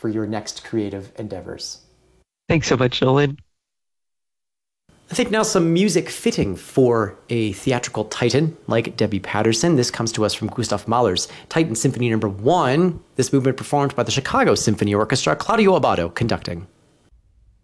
for your next creative endeavors. Thanks so much, Nolan. I think now some music fitting for a theatrical titan like Debbie Patterson. This comes to us from Gustav Mahler's Titan Symphony No. 1. This movement performed by the Chicago Symphony Orchestra, Claudio Abbado conducting.